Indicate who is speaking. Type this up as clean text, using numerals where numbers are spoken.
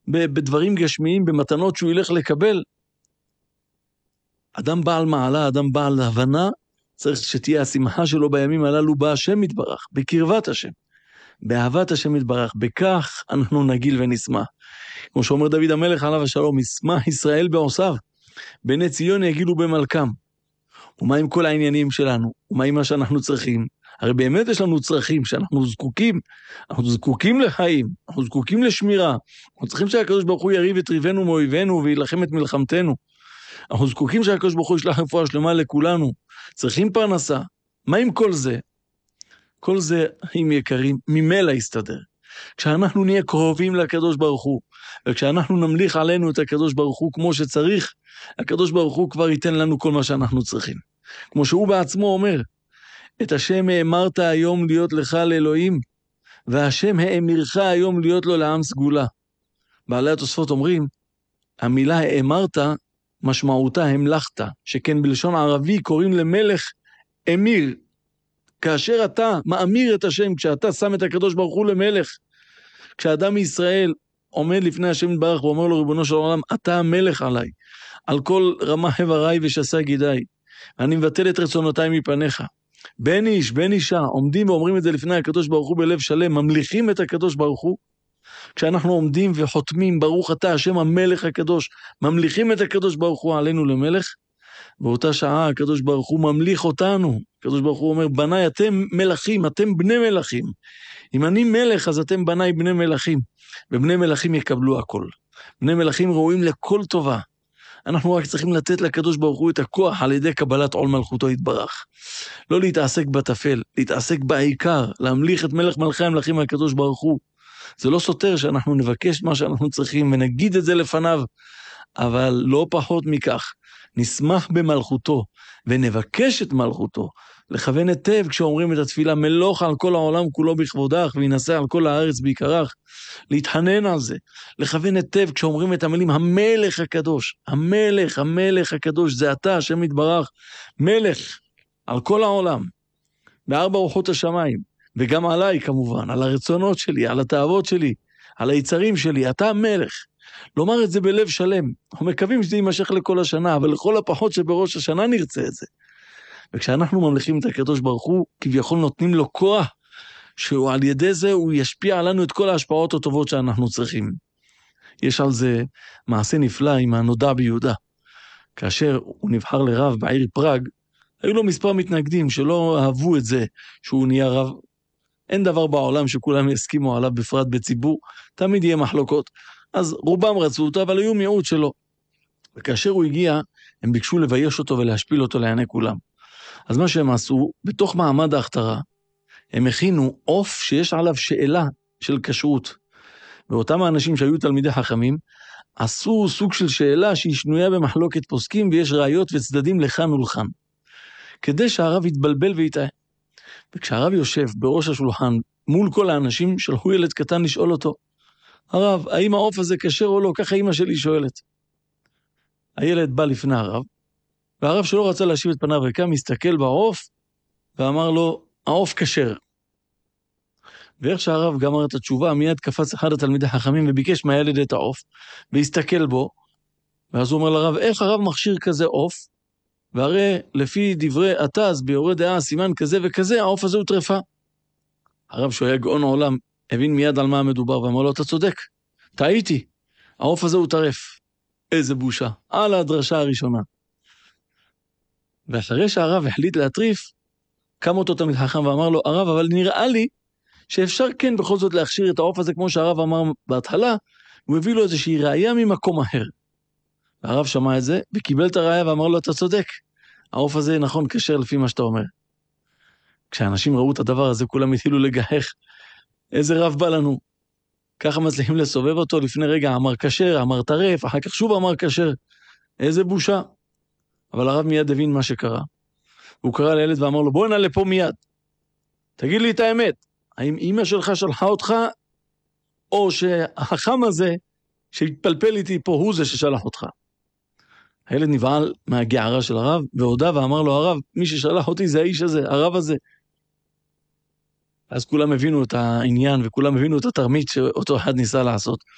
Speaker 1: בדברים גשמיים, במתנות שהוא ילך לקבל. אדם בעל מעלה, אדם בעל הבנה, צריך שתהיה השמחה שלו בימים הללו בהשם יתברך, בקרבת השם, באהבת השם יתברך, בכך אנחנו נגיל ונשמח. כמו שאומר דוד המלך עליו השלום, ישמח ישראל בעושיו, בני ציון יגילו במלכם. ומה עם כל העניינים שלנו? ומה עם מה שאנחנו צריכים? הרי באמת יש לנו צרכים שאנחנו זקוקים, אנחנו זקוקים לחיים, אנחנו זקוקים לשמירה, אנחנו צריכים שהקדוש ברוך הוא יריב את ריבנו מאויבינו וילחם את מלחמתנו, אנחנו זקוקים שהקדוש ברוך הוא ישלח רפואה שלמה לכולנו, צריכים פרנסה. מה עם כל זה? כל זה, אם יקרים, ממילא יסתדר. כשאנחנו נהיה קרובים לקדוש ברוך הוא, וכשאנחנו נמליך עלינו את הקדוש ברוך הוא כמו שצריך, הקדוש ברוך הוא כבר ייתן לנו כל מה שאנחנו צריכים. כמו שהוא בעצמו אומר, את השם האמרת היום להיות לך לאלוהים, והשם האמירך היום להיות לו לעם סגולה. בעלי התוספות אומרים, המילה האמרת, משמעותה המלכת, שכן בלשון ערבי קוראים למלך אמיר. כאשר אתה מאמיר את השם, כשאתה שם את הקדוש ברוך הוא למלך, כשאדם מישראל עומד לפני השם יתברך ואומר לו, ריבונו של עולם, אתה המלך עליי, על כל רמה הבריי ושסה גידיי, אני מבטל את רצונותיי מפניך. בן איש, בן אישה, עומדים ואומרים את זה לפני הקדוש ברוך הוא בלב שלם, ממליכים את הקדוש ברוך הוא. כשאנחנו עומדים וחותמים, ברוך אתה השם המלך הקדוש, ממליכים את הקדוש ברוך הוא עלינו למלך, באותה שעה הקדוש ברוך הוא ממליך אותנו. הקדוש ברוך הוא אומר, בניי אתם מלכים, אתם בני מלכים. אם אני מלך אז אתם בניי בני מלכים, ובני מלכים יקבלו הכל. בני מלכים ראויים לכל טובה. אנחנו רק צריכים לתת לקדוש ברוך הוא את הכוח על ידי קבלת עול מלכותו יתברך. לא להתעסק בטפל, להתעסק בעיקר, להמליך את מלך מלכי המלכים הקדוש ברוך הוא. זה לא סותר שאנחנו נבקש מה שאנחנו צריכים ונגיד את זה לפניו, אבל לא פחות מכך, נשמח במלכותו ונבקש את מלכותו, לכוון היטב כשאומרים את התפילה, מלוך על כל העולם כולו בכבודך וינשא על כל הארץ בעיקרך, להתחנן על זה, לכוון היטב כשאומרים את המילים המלך הקדוש, המלך, המלך הקדוש, זה אתה השם יתברך, מלך על כל העולם, בארבע רוחות השמיים, וגם עליי כמובן, על הרצונות שלי, על התאוות שלי, על היצרים שלי, אתה המלך. לומר את זה בלב שלם, אנחנו מקווים שזה יימשך לכל השנה, אבל לכל הפחות שבראש השנה נרצה את זה. וכשאנחנו ממליכים את הקדוש ברוך הוא, כביכול נותנים לו כוח, שעל ידי זה הוא ישפיע עלינו את כל ההשפעות הטובות שאנחנו צריכים. יש על זה מעשה נפלא עם הנודע ביהודה. כאשר הוא נבחר לרב בעיר פראג, היו לו מספר מתנגדים שלא אהבו את זה שהוא נהיה רב. אין דבר בעולם שכולם יסכימו עליו בפרט בציבור, תמיד יהיה מחלוקות. אז רובם רצו אותו, אבל היו מיעוט שלו. וכאשר הוא הגיע, הם ביקשו לבייש אותו ולהשפיל אותו לעיני כולם. אז מה שהם עשו, בתוך מעמד ההכתרה, הם הכינו עוף שיש עליו שאלה של כשרות. ואותם האנשים שהיו תלמידי חכמים, עשו סוג של שאלה שהיא שנויה במחלוקת פוסקים, ויש ראיות וצדדים לכאן ולכאן. כדי שהרב יתבלבל ויטעה. וכשהרב יושב בראש השולחן, מול כל האנשים, שלחו ילד קטן לשאול אותו, הרב, האם העוף הזה כשר או לא? ככה אמא שלי שואלת. הילד בא לפני הרב, והרב שלא רצה להשיב את פניו ריקם, מסתכל בעוף, ואמר לו, העוף כשר. ואיך שהרב גמר את התשובה, מיד קפץ אחד התלמידי חכמים, וביקש מהילד את העוף, והסתכל בו, ואז הוא אומר לרב, איך הרב מכשיר כזה עוף? והרי לפי דברי עתז, ביורה דעה, סימן כזה וכזה, העוף הזה הוא טרפה. הרב שהוא היה גאון העולם, הבין מיד על מה מדובר, ואמר לו, אתה צודק, טעיתי, העוף הזה הוא טרף. איזה בושה, על הדרשה הראשונה. ואחרי שהרב החליט להטריף, קם אותו תלמיד חכם ואמר לו, הרב, אבל נראה לי שאפשר כן בכל זאת להכשיר את העוף הזה, כמו שהרב אמר בהתחלה, הוא הביא לו איזושהי ראייה ממקום אחר. והרב שמע את זה, וקיבל את הראייה ואמר לו, אתה צודק, העוף הזה נכון כשר לפי מה שאתה אומר. כשאנשים ראו את הדבר הזה, כולם התחילו לגחך, איזה רב בא לנו. ככה מצליחים לסובב אותו, לפני רגע אמר כשר, אמר טרף, אחר כך שוב אמר כשר. איזה בושה. אבל הרב מיד הבין מה שקרה. הוא קרא לילד ואמר לו, בוא הנה לפה מיד. תגיד לי את האמת, האם אמא שלך שלחה אותך, או שהחכם הזה שהתפלפל איתי פה הוא זה ששלח אותך. הילד נבעל מהגערה של הרב, והודע ואמר לו, הרב, מי ששלח אותי זה האיש הזה, הרב הזה. אז כולם הבינו את העניין, וכולם הבינו את התרמית שאותו אחד ניסה לעשות.